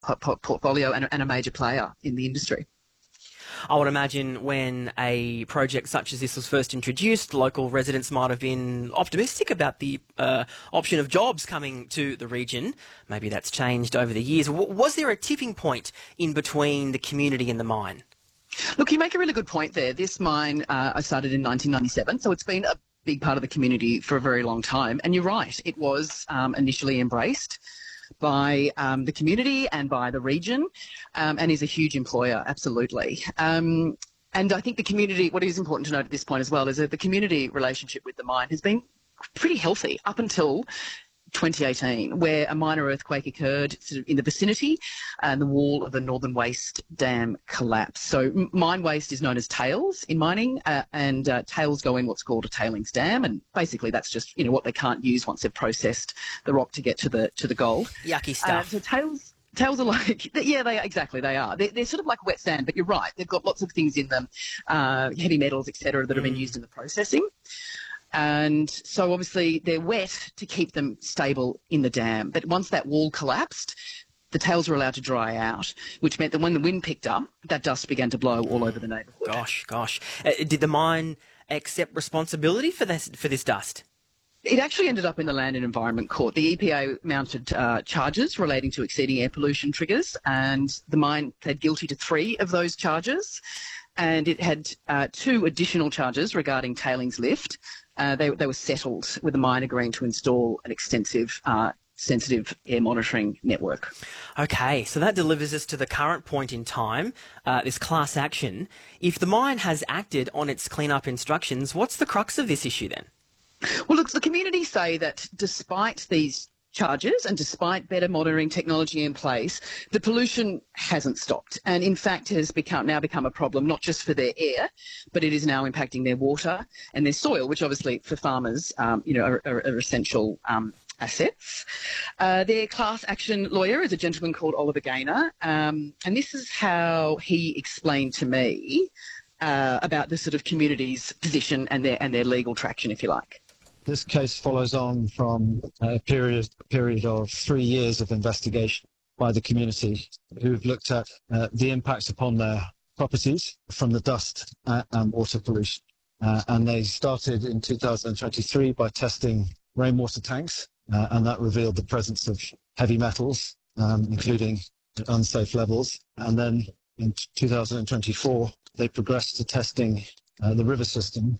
portfolio and a major player in the industry. I would imagine when a project such as this was first introduced, local residents might have been optimistic about the option of jobs coming to the region. Maybe that's changed over the years. Was there a tipping point in between the community and the mine? Look, you make a really good point there. This mine I started in 1997, so it's been a big part of the community for a very long time. And you're right, it was initially embraced by the community and by the region, and is a huge employer, absolutely. And I think the community, what is important to note at this point as well, is that the community relationship with the mine has been pretty healthy up until 2018, where a minor earthquake occurred sort of in the vicinity and the wall of the Northern Waste Dam collapsed. So mine waste is known as tails in mining, and tails go in what's called a tailings dam, and basically that's just what they can't use once they've processed the rock to get to the gold. Yucky stuff. So tails are like, yeah, they are. They're sort of like wet sand, but you're right, they've got lots of things in them, heavy metals, etc., that have been used in the processing. And so obviously they're wet to keep them stable in the dam. But once that wall collapsed, the tails were allowed to dry out, which meant that when the wind picked up, that dust began to blow all over the neighbourhood. Gosh. Did the mine accept responsibility for this dust? It actually ended up in the Land and Environment Court. The EPA mounted charges relating to exceeding air pollution triggers, and the mine pled guilty to 3 of those charges. And it had 2 additional charges regarding tailings lift. They were settled with the mine agreeing to install an extensive sensitive air monitoring network. Okay, so that delivers us to the current point in time, this class action. If the mine has acted on its clean-up instructions, what's the crux of this issue then? Well, look, the community say that despite these charges and despite better monitoring technology in place, the pollution hasn't stopped, and in fact has now become a problem not just for their air, but it is now impacting their water and their soil, which obviously for farmers are essential assets. Their class action lawyer is a gentleman called Oliver Gaynor, and this is how he explained to me about the sort of community's position and their legal traction, if you like. This case follows on from a period of 3 years of investigation by the community, who've looked at the impacts upon their properties from the dust and water pollution. And they started in 2023 by testing rainwater tanks, and that revealed the presence of heavy metals, including unsafe levels. And then in 2024, they progressed to testing the river system,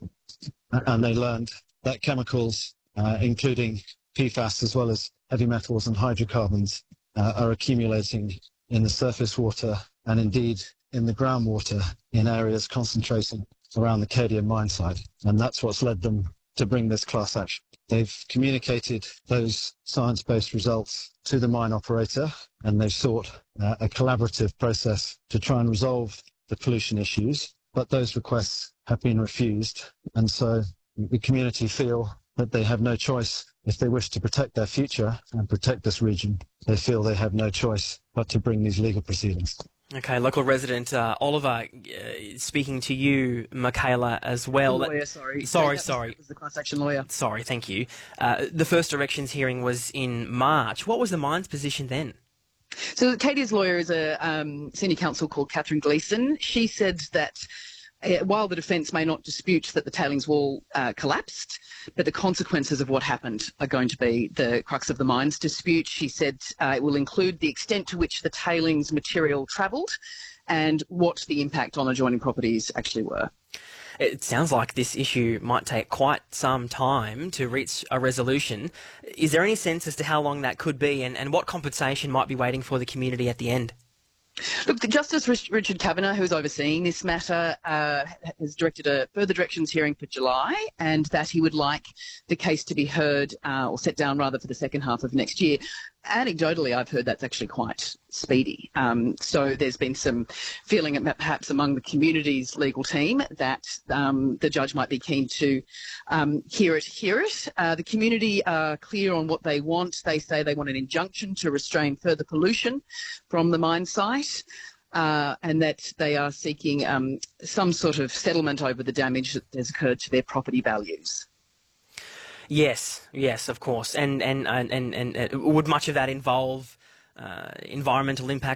and they learned that chemicals, including PFAS as well as heavy metals and hydrocarbons, are accumulating in the surface water and indeed in the groundwater in areas concentrating around the Cadia mine site. And that's what's led them to bring this class action. They've communicated those science-based results to the mine operator, and they've sought a collaborative process to try and resolve the pollution issues, but those requests have been refused. And so the community feel that they have no choice. If they wish to protect their future and protect this region, they feel they have no choice but to bring these legal proceedings. Okay, local resident Oliver, speaking to you, Michaela, as well. Lawyer, sorry. Sorry. That was the class action lawyer. Sorry, thank you. The first directions hearing was in March. What was the mine's position then? So Cadia's lawyer is a senior counsel called Catherine Gleeson. She said that while the defence may not dispute that the tailings wall collapsed, but the consequences of what happened are going to be the crux of the mine's dispute. She said it will include the extent to which the tailings material travelled and what the impact on adjoining properties actually were. It sounds like this issue might take quite some time to reach a resolution. Is there any sense as to how long that could be, and what compensation might be waiting for the community at the end? Look, Justice Richard Kavanagh, who is overseeing this matter, has directed a further directions hearing for July, and that he would like the case to be heard, or set down rather, for the second half of next year. Anecdotally, I've heard that's actually quite speedy. So there's been some feeling perhaps among the community's legal team that the judge might be keen to hear it. The community are clear on what they want. They say they want an injunction to restrain further pollution from the mine site, and that they are seeking some sort of settlement over the damage that has occurred to their property values. Yes, of course. And would much of that involve environmental impact